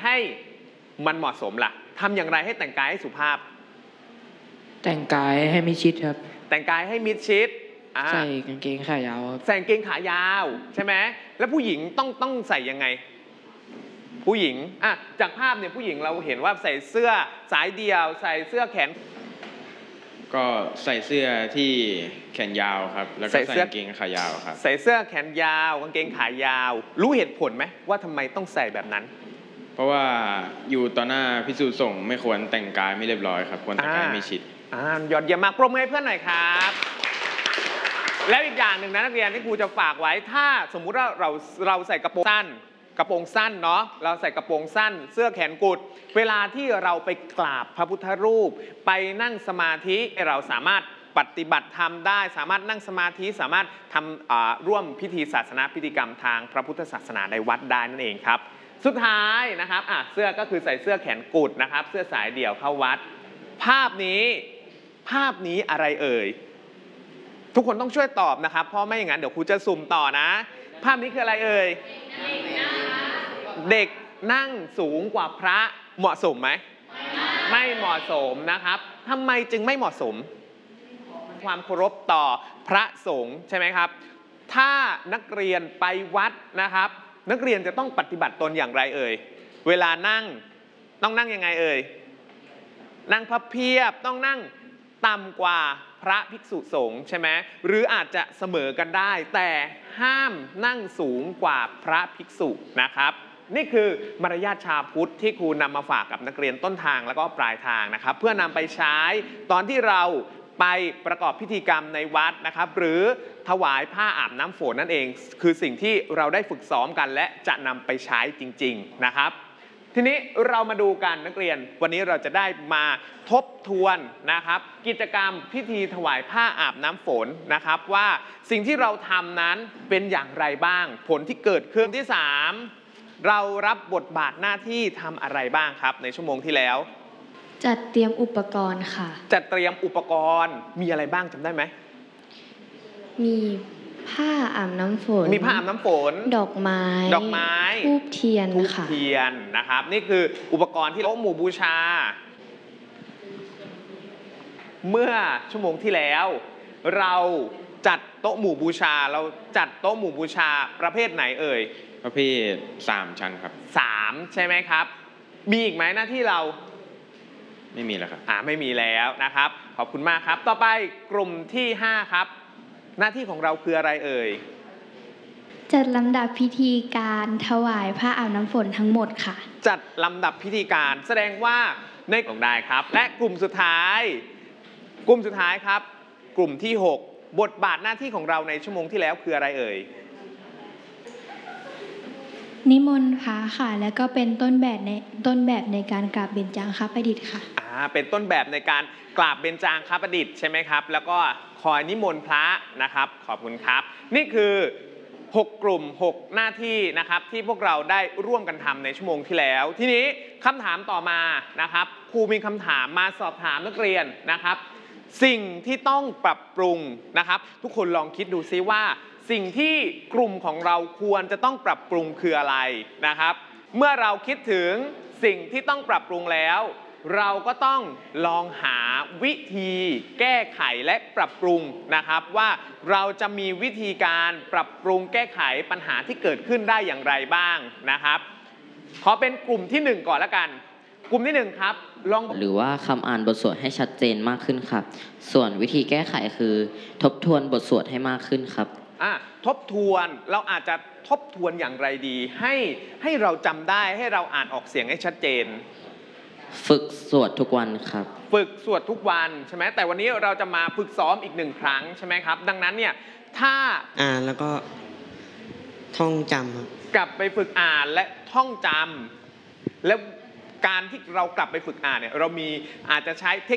ให้มันเหมาะสมล่ะทำอย่างไรให้แต่งกายให้สุภาพแต่งกายให้มิดชิดครับแต่งกายให้มิดชิดใส่กางเกงขายาวครับใส่กางเกงขายาวใช่ไหมแล้วผู้หญิงต้องใส่ยังไงผู้หญิงจากภาพเนี่ยผู้หญิงเราเห็นว่าใส่เสื้อสายเดี่ยวใส่เสื้อแขนก็ใส่เสื้อที่แขนยาวครับแล้วก็ใส่กางเกงขายาวครับใส่เสื้อแขนยาวกางเกงขายาวรู้เหตุผลไหมว่าทำไมต้องใส่แบบนั้นเพราะว่าอยู่ต่อหน้าพิสูจน์ส่งไม่ควรแต่งกายไม่เรียบร้อยครับควรแต่งกายไม่ชิดยอดเยี่ยมมากปรบมือให้เพื่อนหน่อยครับแล้วอีกอย่างหนึ่งนะนักเรียนที่ครูจะฝากไว้ถ้าสมมุติว่าเราใส่กระโปรงสั้นเนาะเราใส่กระโปรงสั้นเสื้อแขนกุดเวลาที่เราไปกราบพระพุทธรูปไปนั่งสมาธิเราสามารถปฏิบัติธรรมได้สามารถนั่งสมาธิสามารถทำร่วมพิธีศาสนาพิธีกรรมทางพระพุทธศาสนาในวัดได้นั่นเองครับสุดท้ายนะครับเสื้อก็คือใส่เสื้อแขนกุดนะครับเสื้อสายเดี่ยวเข้าวัดภาพนี้อะไรเอ่ยทุกคนต้องช่วยตอบนะครับเพราะไม่อย่างนั้นเดี๋ยวครูจะสุ่มต่อนะภาพนี้คืออะไรเอ่ยเด็กนั่งสูงกว่าพระเหมาะสมไหมไม่เหมาะสมนะครับทำไมจึงไม่เหมาะสมความเคารพต่อพระสงฆ์ใช่ไหมครับถ้านักเรียนไปวัดนะครับนักเรียนจะต้องปฏิบัติตนอย่างไรเอ่ยเวลานั่งต้องนั่งยังไงเอ่ยนั่งพับเพียบต้องนั่งต่ำกว่าพระภิกษุสงฆ์ใช่ไหมหรืออาจจะเสมอกันได้แต่ห้ามนั่งสูงกว่าพระภิกษุนะครับนี่คือมารยาทชาวพุทธที่ครูนำมาฝากกับนักเรียนต้นทางแล้วก็ปลายทางนะครับเพื่อนำไปใช้ตอนที่เราไปประกอบพิธีกรรมในวัดนะครับหรือถวายผ้าอาบน้ำฝนนั่นเองคือสิ่งที่เราได้ฝึกซ้อมกันและจะนำไปใช้จริงๆนะครับทีนี้เรามาดูกันนักเรียนวันนี้เราจะได้มาทบทวนนะครับกิจกรรมพิธีถวายผ้าอาบน้ำฝนนะครับว่าสิ่งที่เราทำนั้นเป็นอย่างไรบ้างผลที่เกิดขึ้นที่3เรารับบทบาทหน้าที่ทำอะไรบ้างครับในชั่วโมงที่แล้วจัดเตรียมอุปกรณ์ค่ะจัดเตรียมอุปกรณ์มีอะไรบ้างจำได้ไหมมีผ้าอาบน้ำฝนมีผ้าอาบน้ำฝนดอกไม้ธูปเทียนค่ะธูปเทียนนะครับนี่คืออุปกรณ์ที่โต๊ะหมู่บูชาเมื่อชั่วโมงที่แล้วเราจัดโต๊ะหมู่บูชาเราจัดโต๊ะหมู่บูชาประเภทไหนเอ่ยประเภท3ชั้นครับ 3ใช่ไหมครับมีอีกไหมหน้าที่เราไม่มีแล้วครับไม่มีแล้วนะครับขอบคุณมากครับต่อไปกลุ่มที่5ครับหน้าที่ของเราคืออะไรเอ่ยจัดลำดับพิธีการถวายผ้าอาบน้ำฝนทั้งหมดค่ะจัดลำดับพิธีการแสดงว่าในกลุ่มได้ครับและกลุ่มสุดท้ายครับกลุ่มที่6บทบาทหน้าที่ของเราในชั่วโมงที่แล้วคืออะไรเอ่ยนิมนต์พระค่ะแล้วก็เป็นต้นแบบในการกราบเบญจางคประดิษฐ์ค่ะเป็นต้นแบบในการกราบเบญจางคประดิษฐ์ใช่ไหมครับแล้วก็คอยนิมนต์พระนะครับขอบคุณครับนี่คือ6กลุ่ม6หน้าที่นะครับที่พวกเราได้ร่วมกันทำในชั่วโมงที่แล้วทีนี้คำถามต่อมานะครับครูมีคำถามมาสอบถามนักเรียนนะครับสิ่งที่ต้องปรับปรุงนะครับทุกคนลองคิดดูซิว่าสิ่งที่กลุ่มของเราควรจะต้องปรับปรุงคืออะไรนะครับเมื่อเราคิดถึงสิ่งที่ต้องปรับปรุงแล้วเราก็ต้องลองหาวิธีแก้ไขและปรับปรุงนะครับว่าเราจะมีวิธีการปรับปรุงแก้ไขปัญหาที่เกิดขึ้นได้อย่างไรบ้างนะครับขอเป็นกลุ่มที่1ก่อนละกันกลุ่มที่1ครับลองหรือว่าคำอ่านบทสวดให้ชัดเจนมากขึ้นครับส่วนวิธีแก้ไขคือทบทวนบทสวดให้มากขึ้นครับทบทวนเราอาจจะทบทวนอย่างไรดีให้เราจำได้ให้เราอ่านออกเสียงให้ชัดเจนฝึกสวดทุกวันครับฝึกสวดทุกวันใช่ไหมแต่วันนี้เราจะมาฝึกซ้อมอีก1ครั้งใช่ไหมครับดังนั้นเนี่ยถ้าอ่านแล้วก็ท่องจำกลับไปฝึกอ่านและท่องจำแล้วการที่เรากลับไปฝึกอ่านเนี่ยเรามีอาจจะใช้